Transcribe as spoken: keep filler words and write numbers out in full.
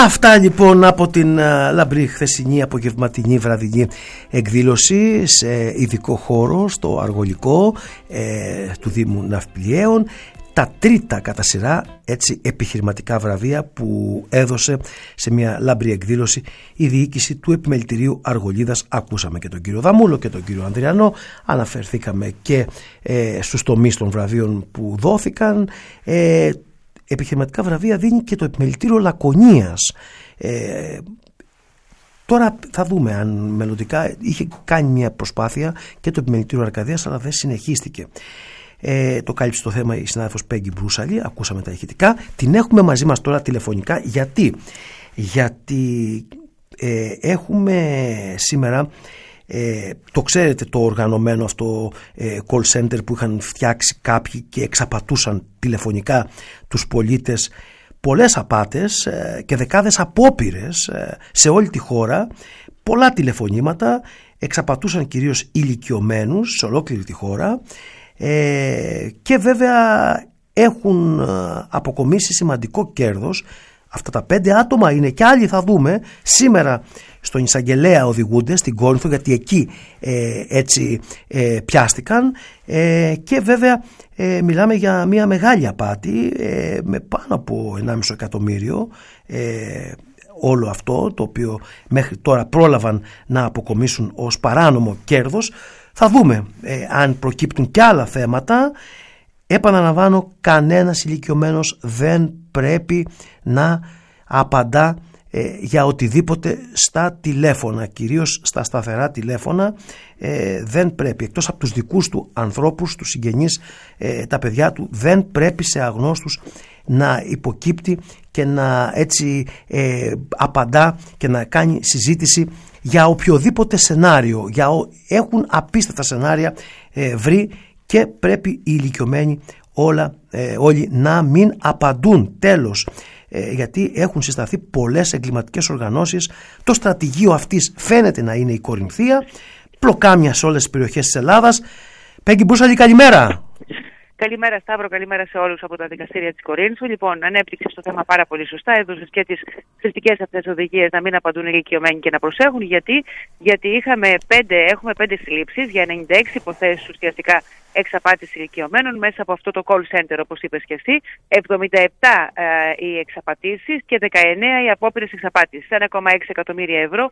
Αυτά λοιπόν από την uh, λαμπρή χθεσινή απογευματινή βραδινή εκδήλωση σε ειδικό χώρο στο Αργολικό ε, του Δήμου Ναυπλιαίων, τα τρίτα κατά σειρά έτσι επιχειρηματικά βραβεία που έδωσε σε μια λαμπρή εκδήλωση η διοίκηση του Επιμελητηρίου Αργολίδας. Ακούσαμε και τον κύριο Δαμούλο και τον κύριο Ανδριανό, αναφερθήκαμε και ε, στους τομείς των βραβείων που δόθηκαν. ε, Επιχειρηματικά βραβεία δίνει και το Επιμελητήριο Λακωνίας. Ε, τώρα θα δούμε αν μελλοντικά είχε κάνει μια προσπάθεια και το Επιμελητήριο Αρκαδίας, αλλά δεν συνεχίστηκε. Ε, το κάλυψε το θέμα η συνάδελφος Πέγγι Μπρούσαλη, ακούσαμε τα ηχητικά. Την έχουμε μαζί μας τώρα τηλεφωνικά. Γιατί, Γιατί ε, έχουμε σήμερα... Ε, το ξέρετε το οργανωμένο αυτό ε, call center που είχαν φτιάξει κάποιοι και εξαπατούσαν τηλεφωνικά τους πολίτες, πολλές απάτες ε, και δεκάδες απόπειρες ε, σε όλη τη χώρα, πολλά τηλεφωνήματα, εξαπατούσαν κυρίως ηλικιωμένους σε ολόκληρη τη χώρα ε, και βέβαια έχουν ε, αποκομίσει σημαντικό κέρδος. Αυτά τα πέντε άτομα είναι και άλλοι, θα δούμε σήμερα. Στον Εισαγγελέα οδηγούνται, στην Κόρινθο, γιατί εκεί ε, έτσι ε, πιάστηκαν ε, και βέβαια ε, μιλάμε για μια μεγάλη απάτη ε, με πάνω από ενάμιση εκατομμύριο ε, όλο αυτό το οποίο μέχρι τώρα πρόλαβαν να αποκομίσουν ως παράνομο κέρδος. Θα δούμε ε, αν προκύπτουν και άλλα θέματα. Επαναλαμβάνω, κανένας ηλικιωμένος δεν πρέπει να απαντά ε, για οτιδήποτε στα τηλέφωνα, κυρίως στα σταθερά τηλέφωνα. ε, δεν πρέπει, εκτός από τους δικούς του ανθρώπους, τους συγγενείς, ε, τα παιδιά του, δεν πρέπει σε αγνώστους να υποκύπτει και να έτσι ε, απαντά και να κάνει συζήτηση για οποιοδήποτε σενάριο. Για, έχουν απίστευτα σενάρια ε, βρει και πρέπει οι ηλικιωμένοι όλα, ε, όλοι να μην απαντούν. Τέλος, ε, γιατί έχουν συσταθεί πολλές εγκληματικές οργανώσεις. Το στρατηγείο αυτής φαίνεται να είναι η Κορινθία, πλοκάμια σε όλες τις περιοχές της Ελλάδας. Πέγγι Μπρούσαλη, καλημέρα. Καλημέρα Σταύρο, καλημέρα σε όλους από τα δικαστήρια της Κορίνθου. Λοιπόν, ανέπτυξες το θέμα πάρα πολύ σωστά, έδωσες και τις χρηστικές αυτές οδηγίες να μην απαντούν οι ηλικιωμένοι και να προσέχουν. Γιατί, γιατί είχαμε πέντε, έχουμε πέντε συλλήψεις για ενενήντα έξι υποθέσεις ουσιαστικά εξαπάτηση ηλικιωμένων μέσα από αυτό το call center, όπως είπες και εσύ. εβδομήντα επτά ε, οι εξαπατήσεις και δεκαεννέα οι απόπειρες εξαπάτησης. ένα κόμμα έξι εκατομμύρια ευρώ